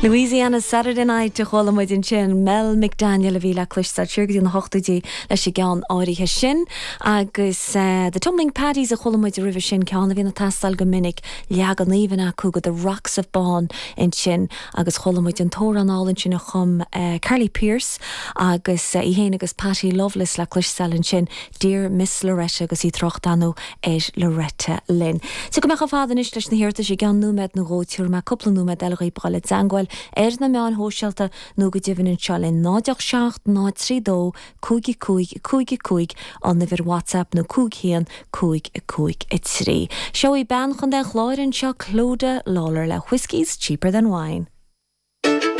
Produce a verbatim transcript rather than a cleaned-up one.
Louisiana Saturday night de chola muid in sin Mel McDaniel a bhí le cluiste tuirgadí na hochtadí leis sé gan áirithe sin agus uh, the Tumbling Paddies a chola muid a rih sin ceanna bhí na tastal go minic leag an íomhanna cúgad the Rocks of Bawn in sin agus chola muid an tór an álann sin a chum uh, Carly Pearce agus uh, i héana agus Patty Loveless le cluiste in sin Dear Miss Loretta agus i trocht anú é Loretta Lynn. So go meach a fádan is leis na hirirta sé gan númed na róitiúr me coppla númed eilgaí brala zangwail er na meán hósealta nó go dtíhann an seolin náideach seacht ná trí dó cúigi cúig cúigi cúig an na bhir WhatsApp nó cúig chéan cúig cúig i trí. Seo i ben chun den chláirin seo clóda lálar le whiskies cheaper than wine.